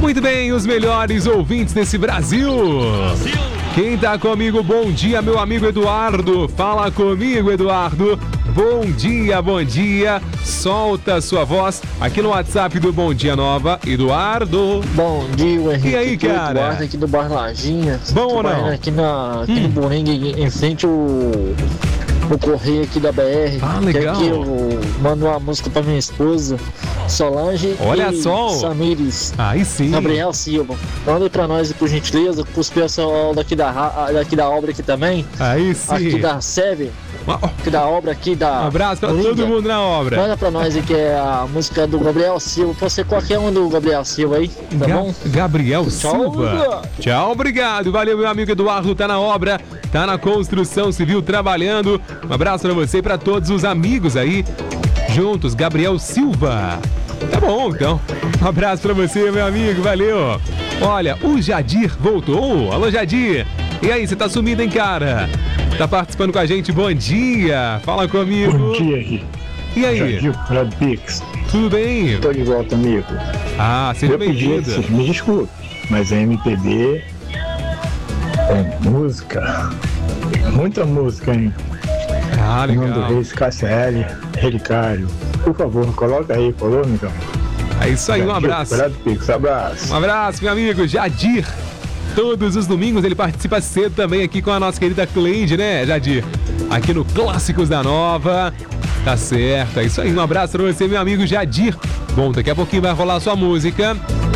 Muito bem, os melhores ouvintes desse Brasil. Quem tá comigo, bom dia, meu amigo Eduardo. Fala comigo, Eduardo. Bom dia, bom dia. Solta sua voz aqui no WhatsApp do Bom Dia Nova, Eduardo. Bom dia, Henrique. E aí, cara? Eduardo aqui do Bar Lajinha. Bom ou não? Aqui no Boringue, em frente o correio aqui da BR. Ah, legal. Que eu mando uma música pra minha esposa, Solange. Olha e só. Samires. Aí sim. Gabriel Silva. Manda pra nós, por gentileza, pros pessoal daqui da obra aqui também. Aí sim. Aqui da SEB. Aqui da obra aqui da... Um abraço pra Boringa. todo mundo na obra. Manda pra nós aí que é a música do Gabriel Silva. Pode ser qualquer um do Gabriel Silva aí, tá bom? Gabriel Silva. Tchau, obrigado. Valeu, meu amigo Eduardo. Tá na obra, tá na construção civil trabalhando. Um abraço pra você e pra todos os amigos aí. Juntos, Gabriel Silva. Tá bom, então. Um abraço pra você, meu amigo. Valeu. Olha, o Jadir voltou. Alô, Jadir. E aí, você tá sumido, hein, cara? Tá participando com a gente, bom dia. Fala comigo. Bom dia, Gui. E aí? Jadir Pix. Tudo bem? Tô de volta, amigo. Ah, seja bem-vindo. Me desculpe, mas a MPB é música. Muita música, hein? Ah, legal. Fernando Reis, KCL, Relicário. Por favor, coloca aí, falou, amigão? É isso aí, um abraço. Pix, abraço. Um abraço, meu amigo Jadir. Todos os domingos ele participa cedo também aqui com a nossa querida Cleide, né, Jadir? Aqui no Clássicos da Nova. Tá certo, é isso aí. Um abraço pra você, meu amigo Jadir. Bom, daqui a pouquinho vai rolar a sua música.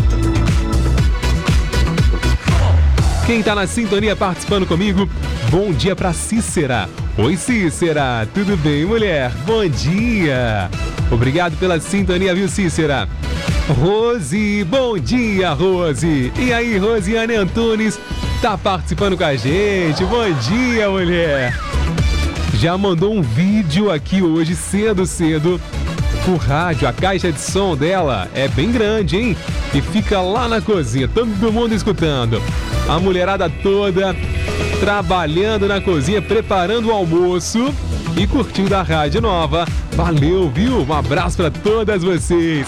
Quem tá na sintonia participando comigo, bom dia pra Cícera. Oi, Cícera, tudo bem, mulher? Bom dia. Obrigado pela sintonia, viu, Cícera? Rose, bom dia, Rose. E aí, Rosiane Antunes, tá participando com a gente. Bom dia, mulher. Já mandou um vídeo aqui hoje, cedo, por rádio. A caixa de som dela é bem grande, hein? E fica lá na cozinha, todo mundo escutando. A mulherada toda trabalhando na cozinha, preparando o almoço e curtindo a Rádio Nova. Valeu, viu? Um abraço pra todas vocês.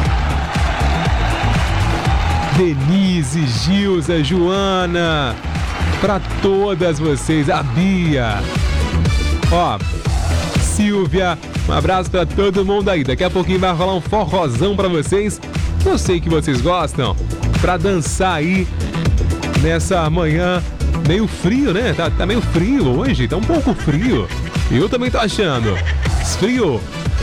Denise, Gilza, Joana, pra todas vocês, a Bia, ó, Silvia, um abraço pra todo mundo aí. Daqui a pouquinho vai rolar um forrozão pra vocês, eu sei que vocês gostam, pra dançar aí nessa manhã meio frio, né? Tá meio frio hoje, tá um pouco frio. Eu também tô achando. Esfriou.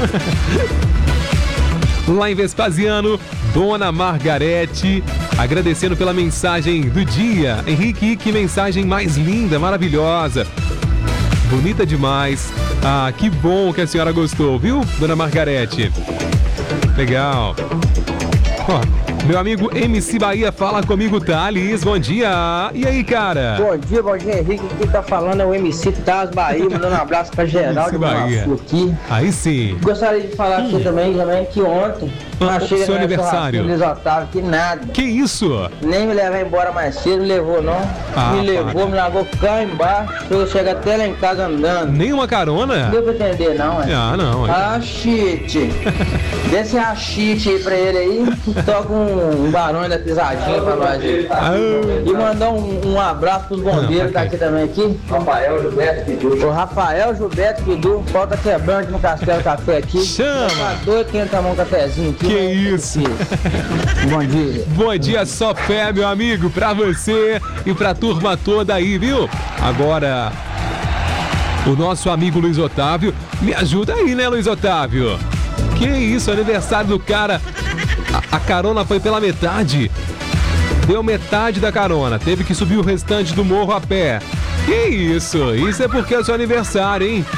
Lá em Vespasiano, Dona Margarete, agradecendo pela mensagem do dia. Henrique, que mensagem mais linda, maravilhosa. Bonita demais. Ah, que bom que a senhora gostou, viu, Dona Margarete? Legal. Ó, meu amigo MC Bahia fala comigo, Thales. Bom dia. E aí, cara? Bom dia, Henrique. Quem tá falando é o MC Taz Bahia, mandando um abraço pra Geraldo aqui. Aí sim. Gostaria de falar aqui também que ontem achei seu aniversário. Luiz Otávio, que nada. Que isso? Nem me levar embora mais cedo, me levou não. Me levou, me largou cá embaixo, eu chego até lá em casa andando. Nem uma carona? Não deu pra entender não, é? Ah, não. Ah, shit. Desce a shit aí pra ele aí, toca um barão da pisadinha pra nós aí. E mandar um abraço pros bombeiros que tá aqui também aqui. Rafael Gilberto Pidu. O Rafael Gilberto Pidu, falta quebrando no Castelo Café aqui. Chama! Tá doido quem tomar um cafezinho aqui. Que isso? Bom dia. Bom dia, só fé, meu amigo, pra você e pra turma toda aí, viu? Agora, o nosso amigo Luiz Otávio, me ajuda aí, né, Luiz Otávio? Que isso, aniversário do cara, a carona foi pela metade. Deu metade da carona, teve que subir o restante do morro a pé. Que isso? Isso é porque é seu aniversário, hein?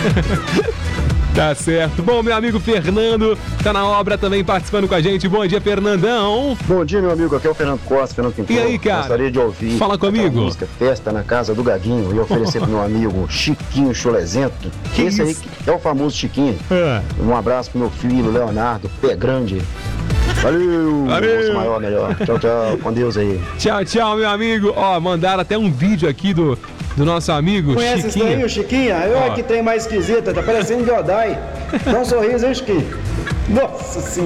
Tá certo. Bom, meu amigo Fernando tá na obra também participando com a gente. Bom dia, Fernandão. Bom dia, meu amigo. Aqui é o Fernando Costa, Fernando Pintor. E aí, cara? Gostaria de ouvir. Fala comigo. Música Festa na Casa do Gaguinho e oferecer pro meu amigo Chiquinho Chulezento. Esse aí é o famoso Chiquinho. Um abraço pro meu filho, Leonardo, pé grande. Valeu! Valeu. Maior, melhor. Tchau, tchau. Com Deus aí. Tchau, tchau, meu amigo. Ó, mandaram até um vídeo aqui do nosso amigo Conhece Chiquinho. Conhece esse daí, o Chiquinho? Eu aqui tem mais esquisita, tá parecendo Godai. Dá um sorriso, hein, Chiquinho? Nossa Senhora.